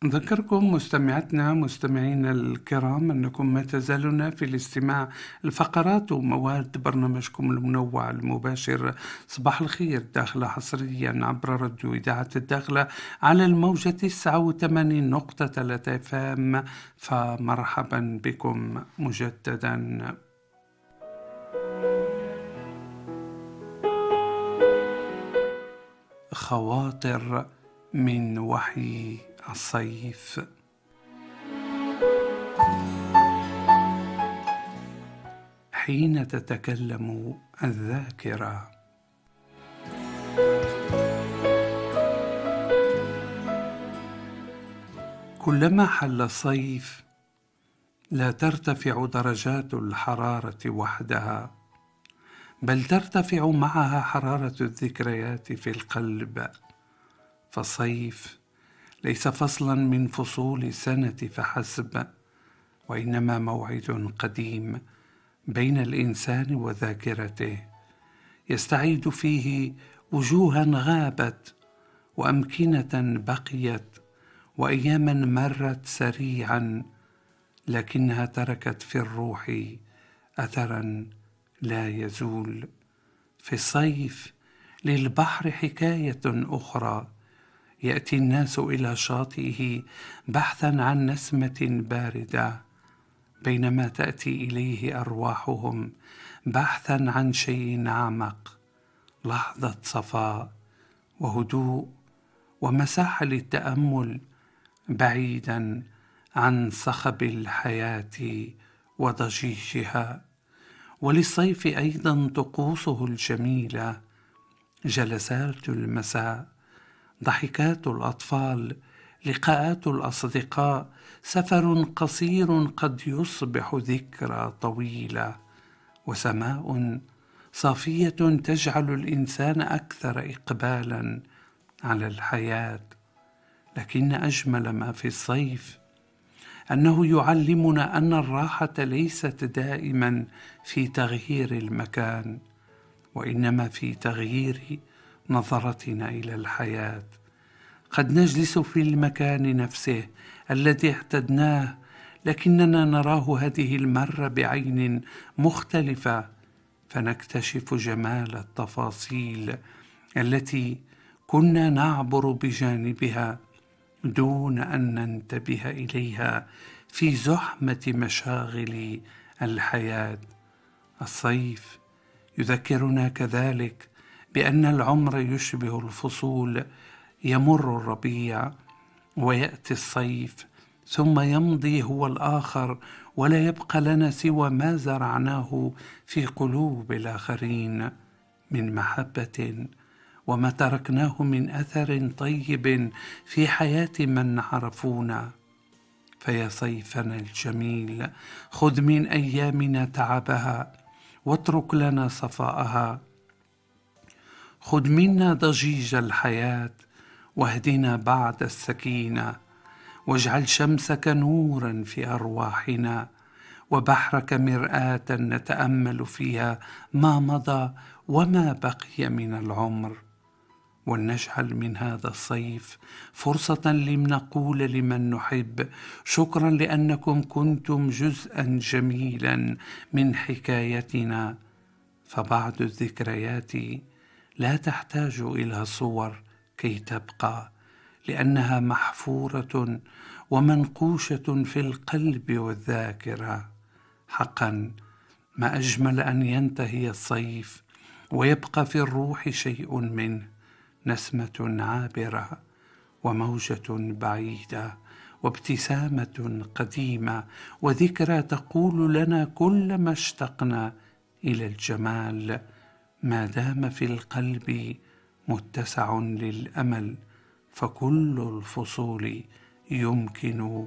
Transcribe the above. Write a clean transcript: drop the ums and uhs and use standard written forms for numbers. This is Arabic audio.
أذكركم مستمعاتنا مستمعينا الكرام أنكم ما تزالون في الاستماع لفقرات ومواد برنامجكم المنوع المباشر صباح الخير داخلة حصريا عبر راديو إذاعة الداخلة على الموجة 89.3 FM. فمرحبا بكم مجددا. خواطر من وحي الصيف. حين تتكلم الذاكرة. كلما حل الصيف لا ترتفع درجات الحرارة وحدها، بل ترتفع معها حرارة الذكريات في القلب. فالصيف ليس فصلا من فصول السنة فحسب، وإنما موعد قديم بين الإنسان وذاكرته، يستعيد فيه وجوها غابت وأمكنة بقيت وأياما مرت سريعا، لكنها تركت في الروح أثرا لا يزول. في الصيف للبحر حكاية أخرى، يأتي الناس إلى شاطئه بحثا عن نسمة باردة، بينما تأتي إليه أرواحهم بحثا عن شيء أعمق، لحظة صفاء وهدوء ومساحة للتأمل بعيدا عن صخب الحياة وضجيجها. وللصيف أيضا طقوسه الجميلة، جلسات المساء، ضحكات الأطفال، لقاءات الأصدقاء، سفر قصير قد يصبح ذكرى طويلة، وسماء صافية تجعل الإنسان أكثر إقبالا على الحياة. لكن أجمل ما في الصيف أنه يعلمنا أن الراحة ليست دائما في تغيير المكان، وإنما في تغيير نظرتنا إلى الحياة. قد نجلس في المكان نفسه الذي اعتدناه، لكننا نراه هذه المرة بعين مختلفة، فنكتشف جمال التفاصيل التي كنا نعبر بجانبها دون أن ننتبه إليها في زحمة مشاغل الحياة. الصيف يذكرنا كذلك بأن العمر يشبه الفصول، يمر الربيع ويأتي الصيف، ثم يمضي هو الآخر، ولا يبقى لنا سوى ما زرعناه في قلوب الآخرين من محبة، وما تركناه من أثر طيب في حياة من عرفونا. فيا صيفنا الجميل، خذ من أيامنا تعبها واترك لنا صفاءها، خذ منا ضجيج الحياة واهدنا بعد السكينة، واجعل شمسك نورا في أرواحنا، وبحرك مرآة نتأمل فيها ما مضى وما بقي من العمر. ولنجعل من هذا الصيف فرصة لنقول لمن نحب شكرا لأنكم كنتم جزءا جميلا من حكايتنا. فبعض الذكريات لا تحتاج إلى صور كي تبقى، لأنها محفورة ومنقوشة في القلب والذاكرة. حقا ما أجمل أن ينتهي الصيف ويبقى في الروح شيء منه، نسمة عابرة وموجة بعيدة وابتسامة قديمة وذكرى تقول لنا كل ما اشتقنا إلى الجمال، ما دام في القلب متسع للأمل، فكل الفصول يمكن